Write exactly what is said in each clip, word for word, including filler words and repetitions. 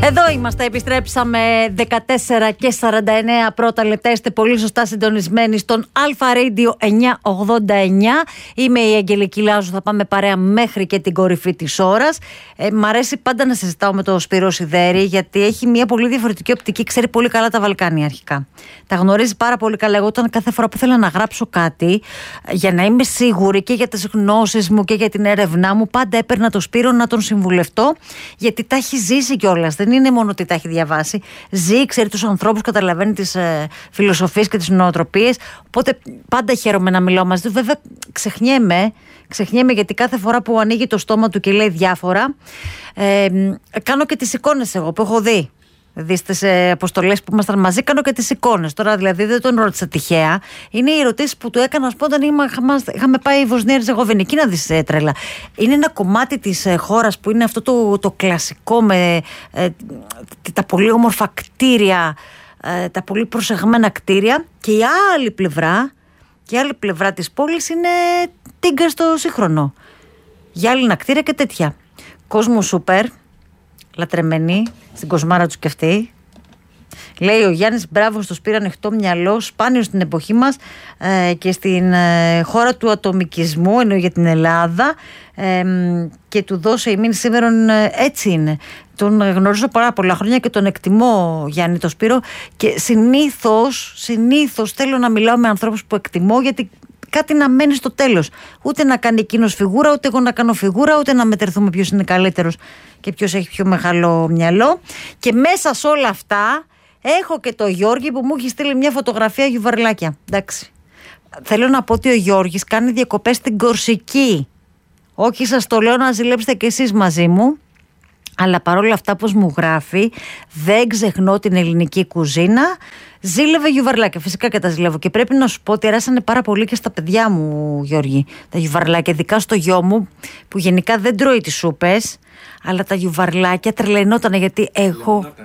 Εδώ είμαστε, επιστρέψαμε δεκατέσσερα και σαράντα εννέα πρώτα λεπτά. Είστε πολύ σωστά συντονισμένοι στον Αλφα Radio εννιακόσια ογδόντα εννιά. Είμαι η Αγγελική Λάζου, θα πάμε παρέα μέχρι και την κορυφή της ώρας. Ε, μ' αρέσει πάντα να συζητάω με τον Σπύρο Σιδέρη, γιατί έχει μια πολύ διαφορετική οπτική. Ξέρει πολύ καλά τα Βαλκάνια αρχικά. Τα γνωρίζει πάρα πολύ καλά. Εγώ, όταν κάθε φορά που ήθελα να γράψω κάτι, για να είμαι σίγουρη και για τις γνώσεις μου και για την έρευνά μου, πάντα έπαιρνα τον Σπύρο να τον συμβουλευτώ, γιατί τα έχει ζήσει κιόλας. Δεν είναι μόνο ότι τα έχει διαβάσει. Ζει, ξέρει τους ανθρώπους, καταλαβαίνει τις ε, φιλοσοφίες και τις νοοτροπίες. Οπότε πάντα χαίρομαι να μιλάω μαζί του. Βέβαια, ξεχνιέμαι, ξεχνιέμαι γιατί κάθε φορά που ανοίγει το στόμα του και λέει διάφορα, ε, κάνω και τις εικόνες εγώ που έχω δει. Δηλαδή στις αποστολές που ήμασταν μαζί, κάνω και τις εικόνες. Τώρα δηλαδή δεν τον ρώτησα τυχαία. Είναι οι ερωτήσεις που του έκανα, ας πω, όταν είχαμε πάει η Βοσνία Ερζεγοβινική να δεις ε, τρέλα. Είναι ένα κομμάτι της ε, χώρας που είναι αυτό το, το κλασικό με ε, τα πολύ όμορφα κτίρια, ε, τα πολύ προσεγμένα κτίρια, και η άλλη πλευρά, και η άλλη πλευρά της πόλης είναι τίγκα στο σύγχρονο. Γυάλινα κτίρια και τέτοια. Κόσμο σούπερ, λατρεμένη, στην κοσμάρα του και αυτή. Λέει ο Γιάννης, μπράβο στο Σπύρο, ανοιχτό μυαλό, σπάνιο στην εποχή μας ε, και στην ε, χώρα του ατομικισμού, ενώ για την Ελλάδα, ε, και του δώσε η μήνυ σήμερα, ε, έτσι είναι. Τον γνωρίζω πάρα πολλά χρόνια και τον εκτιμώ, Γιάννη το Σπύρο, και συνήθως, συνήθως θέλω να μιλάω με ανθρώπους που εκτιμώ, γιατί κάτι να μένει στο τέλος. Ούτε να κάνει εκείνος φιγούρα, ούτε εγώ να κάνω φιγούρα, ούτε να μετερθούμε ποιος είναι καλύτερος και ποιος έχει πιο μεγάλο μυαλό. Και μέσα σε όλα αυτά έχω και το Γιώργη που μου έχει στείλει μια φωτογραφία γιουβαρλάκια. Εντάξει. Θέλω να πω ότι ο Γιώργης κάνει διακοπές στην Κορσική. Όχι, σας το λέω να ζηλέψετε κι εσείς μαζί μου. Αλλά παρόλα αυτά, πως μου γράφει, δεν ξεχνώ την ελληνική κουζίνα. Ζήλευε γιουβαρλάκια, φυσικά και τα ζηλεύω. Και πρέπει να σου πω ότι αρέσανε πάρα πολύ και στα παιδιά μου, Γιώργη, τα γιουβαρλάκια. Ειδικά στο γιο μου, που γενικά δεν τρώει τις σούπες, αλλά τα γιουβαρλάκια τρελαινότανε, γιατί έχω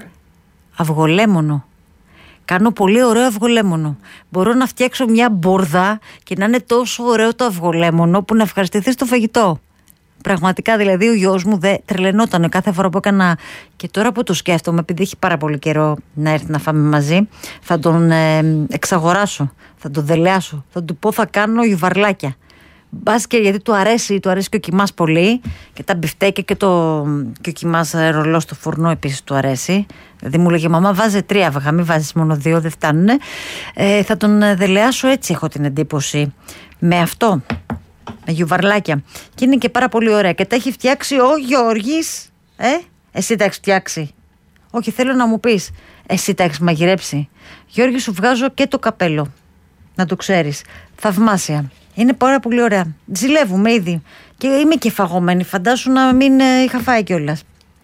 αυγολέμονο. Κάνω πολύ ωραίο αυγολέμονο. Μπορώ να φτιάξω μια μπουρδα και να είναι τόσο ωραίο το αυγολέμονο που να ευχαριστηθεί στο φαγητό. Πραγματικά, δηλαδή, ο γιος μου δεν τρελαινόταν κάθε φορά που έκανα. Και τώρα που το σκέφτομαι, επειδή έχει πάρα πολύ καιρό να έρθει να φάμε μαζί, θα τον ε, εξαγοράσω, θα τον δελεάσω, θα του πω θα κάνω γιουβαρλάκια. Μπας και γιατί του αρέσει, του αρέσει και ο κιμάς πολύ, και τα μπιφτέκια και, το, και ο κιμάς ρολό στο φουρνό επίσης του αρέσει. Δηλαδή μου λέγε, μαμά, βάζε τρία αυγά, μην βάζεις μόνο δύο, δεν φτάνουνε. Ε, θα τον δελεάσω, έτσι έχω την εντύπωση, με αυτό. Με γιουβαρλάκια. Και είναι και πάρα πολύ ωραία. Και τα έχει φτιάξει ο Γιώργης. Ε, εσύ τα έχεις φτιάξει? Όχι, θέλω να μου πεις, εσύ τα έχεις μαγειρέψει? Γιώργη, σου βγάζω και το καπέλο, να το ξέρεις. Θαυμάσια. Είναι πάρα πολύ ωραία. Ζηλεύουμε ήδη. Και είμαι και φαγωμένη. Φαντάσου να μην ε, είχα φάει κιόλας.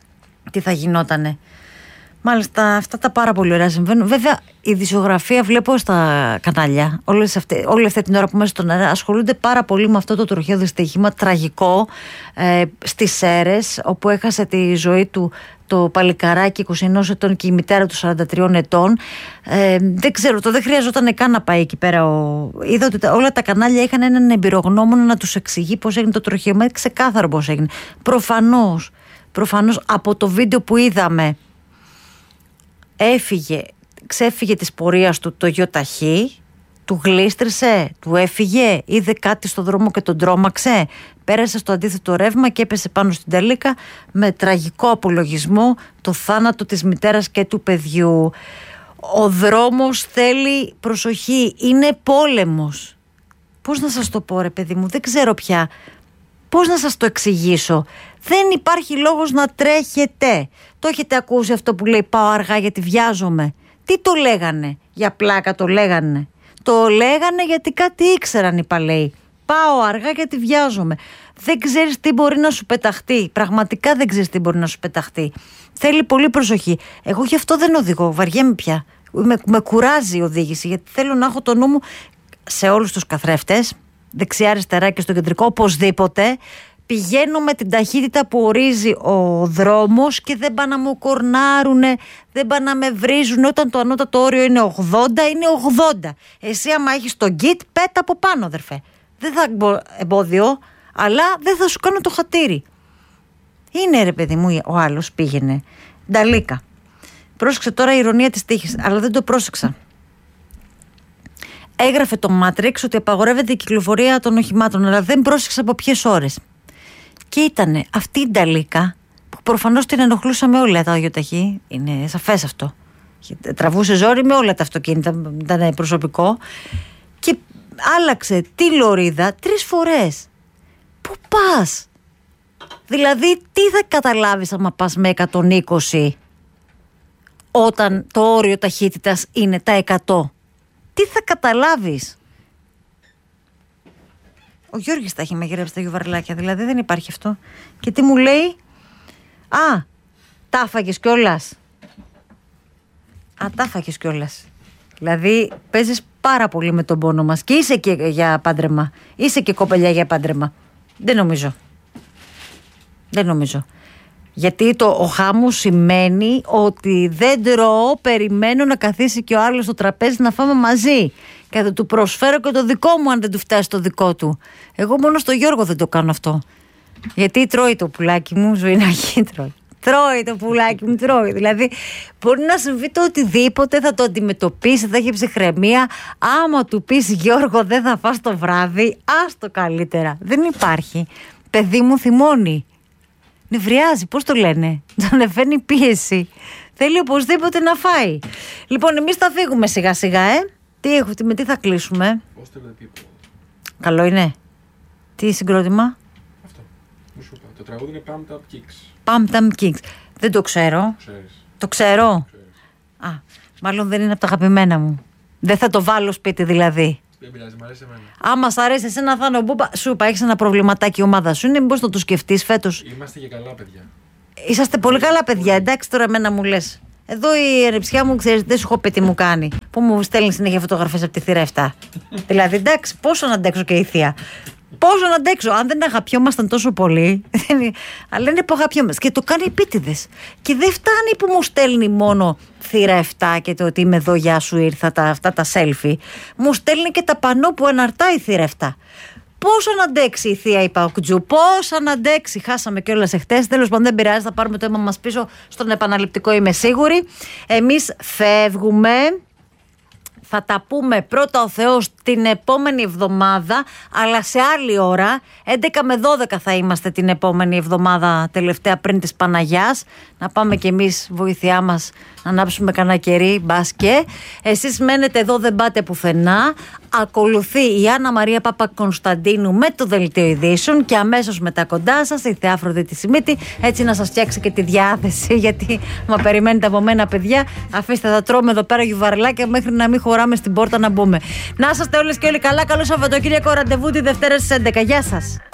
Τι θα γινότανε. Μάλιστα, αυτά τα πάρα πολύ ωραία συμβαίνουν. Βέβαια, η ειδησιογραφία βλέπω στα κανάλια, όλες αυτές, όλη αυτή την ώρα που μέσα στον αέρα, ασχολούνται πάρα πολύ με αυτό το τροχαίο δυστύχημα τραγικό ε, στις Σέρρες, όπου έχασε τη ζωή του το παλικαράκι είκοσι ενός ετών και η μητέρα του σαράντα τριών ετών. Ε, δεν ξέρω, το δεν χρειαζόταν καν να πάει εκεί πέρα. Ο... Είδα ότι όλα τα κανάλια είχαν έναν εμπειρογνώμονα να τους εξηγεί πώς έγινε το τροχαίο. Μα ξεκάθαρο πώς έγινε. Προφανώς, προφανώς από το βίντεο που είδαμε, έφυγε, ξέφυγε της πορείας του το γιοταχή, του γλίστρισε, του έφυγε, είδε κάτι στο δρόμο και τον τρόμαξε, πέρασε στο αντίθετο ρεύμα και έπεσε πάνω στην τελίκα, με τραγικό απολογισμό το θάνατο της μητέρας και του παιδιού. Ο δρόμος θέλει προσοχή, είναι πόλεμος. Πώς να σας το πω, ρε παιδί μου, δεν ξέρω πια πώς να σας το εξηγήσω. Δεν υπάρχει λόγος να τρέχετε. Το έχετε ακούσει αυτό που λέει πάω αργά γιατί βιάζομαι? Τι το λέγανε? Για πλάκα το λέγανε? Το λέγανε γιατί κάτι ήξεραν οι παλαιοί. Πάω αργά γιατί βιάζομαι. Δεν ξέρεις τι μπορεί να σου πεταχτεί. Πραγματικά δεν ξέρεις τι μπορεί να σου πεταχτεί. Θέλει πολύ προσοχή. Εγώ γι' αυτό δεν οδηγώ. Βαριέμαι πια. Με, με κουράζει η οδήγηση, γιατί θέλω να έχω το νου μου σε όλους τους καθρέφτες, δεξιά-αριστερά και στο κεντρικό, οπωσδήποτε. Πηγαίνω με την ταχύτητα που ορίζει ο δρόμος και δεν πάνε να μου κορνάρουνε, δεν πάνε να με βρίζουν. Όταν το ανώτατο όριο είναι ογδόντα, είναι ογδόντα. Εσύ άμα έχεις το γκίτ, πέτα από πάνω, αδερφέ. Δεν θα μπω εμπόδιο, αλλά δεν θα σου κάνω το χατήρι. Είναι, ρε παιδί μου, ο άλλος πήγαινε Νταλίκα. Πρόσεξε τώρα η ηρωνία της τύχης, αλλά δεν το πρόσεξα. Έγραφε το Matrix ότι απαγορεύεται η κυκλοφορία των οχημάτων, αλλά δεν πρόσεξα από ποιες ώρες. Και ήτανε αυτή η Νταλίκα, που προφανώς την ενοχλούσαμε όλα τα αγιοταχή, είναι σαφές αυτό. Τραβούσε ζόρι με όλα τα αυτοκίνητα, ήταν προσωπικό. Και άλλαξε τη λωρίδα τρεις φορές. Πού πας? Δηλαδή, τι θα καταλάβεις άμα πας με εκατόν είκοσι όταν το όριο ταχύτητας είναι τα εκατό? Τι θα καταλάβεις? Ο Γιώργης τα έχει μαγειρέψει τα γιουβαρλάκια, δηλαδή δεν υπάρχει αυτό. Και τι μου λέει? Α, τα έφαγες κιόλας. Α, τα έφαγες κιόλας. Δηλαδή παίζεις πάρα πολύ με τον πόνο μας. Και είσαι και για πάντρεμα. Είσαι και κοπελιά για πάντρεμα. Δεν νομίζω. Δεν νομίζω. Γιατί το ο χάμος σημαίνει ότι δεν τρώω, περιμένω να καθίσει και ο άλλος στο τραπέζι να φάμε μαζί. Και θα του προσφέρω και το δικό μου αν δεν του φτάσει το δικό του. Εγώ μόνο στο Γιώργο δεν το κάνω αυτό. Γιατί τρώει το πουλάκι μου, ζωηνάκι τρώει. Τρώει το πουλάκι μου, τρώει. Δηλαδή μπορεί να συμβεί το οτιδήποτε, θα το αντιμετωπίσει, θα έχει ψυχραιμία. Άμα του πεις Γιώργο δεν θα φας το βράδυ, άστο καλύτερα. Δεν υπάρχει. Παιδί μου θυμώνει. Νευριάζει, πώς το λένε. Τον εφαίνει πίεση. Θέλει οπωσδήποτε να φάει. Λοιπόν, εμείς θα φύγουμε σιγά σιγά, ε. Τι έχω, με τι θα κλείσουμε? Καλό είναι. Τι συγκρότημα? Αυτό. Μου σου είπα. Το τραγούδι είναι Pumped Up Kicks. Pumped Up Kicks. Δεν το ξέρω. Ξέρεις. Το ξέρω. Ξέρεις. Α, μάλλον δεν είναι από τα αγαπημένα μου. Δεν θα το βάλω σπίτι δηλαδή. Δεν πειράζει, μ' αρέσει εμένα. Άμα σ' αρέσει εσένα θα είναι ο Μπούμπα. Σου είπα, έχεις ένα προβληματάκι η ομάδα σου. Είναι μήπως να το σκεφτείς φέτος? Είμαστε και καλά παιδιά. Είσαστε πολύ καλά παιδιά. Εντάξει τώρα εμένα μου λες. Εδώ η ερεψιά μου, ξέρεις, δεν σου έχω πει τι μου κάνει. Που μου στέλνει συνέχεια φωτογραφίες από τη θύρα επτά. Δηλαδή, εντάξει, πόσο να αντέξω και η θεία. Πόσο να αντέξω. Αν δεν αγαπιόμασταν τόσο πολύ. Αλλά είναι που αγαπιόμαστε. Και το κάνει επίτηδες. Και δεν φτάνει που μου στέλνει μόνο θύρα επτά και το ότι είμαι εδώ, γεια σου, ήρθα, τα, αυτά τα selfie. Μου στέλνει και τα πανό που αναρτάει η θύρα επτά. Πόσο να αντέξει η θεία η Παοκτζού, πόσο να αντέξει. Χάσαμε κιόλας εχθές. Τέλος πάντων, δεν πειράζει, θα πάρουμε το αίμα μας πίσω στον επαναληπτικό, είμαι σίγουρη. Εμείς φεύγουμε. Θα τα πούμε πρώτα ο Θεός την επόμενη εβδομάδα, αλλά σε άλλη ώρα. έντεκα με δώδεκα θα είμαστε την επόμενη εβδομάδα, τελευταία πριν της Παναγιάς. Να πάμε κι εμείς βοήθειά μας να ανάψουμε κανένα κερί, μπάσκε. Εσείς μένετε εδώ, δεν πάτε πουθενά. Ακολουθεί η Άννα Μαρία Παπακονσταντίνου με το δελτίο ειδήσεων και αμέσως μετά κοντά σας η Θεά Αφροδίτη Σιμίτη, έτσι να σας φτιάξει και τη διάθεση, γιατί μα περιμένετε από μένα παιδιά, αφήστε θα τρώμε εδώ πέρα γιουβαρλάκια μέχρι να μην χωράμε στην πόρτα να μπούμε. Να είσαστε όλες και όλοι καλά, καλό Σαββατοκύριακο, ραντεβού τη Δευτέρα στις έντεκα. Γεια σας.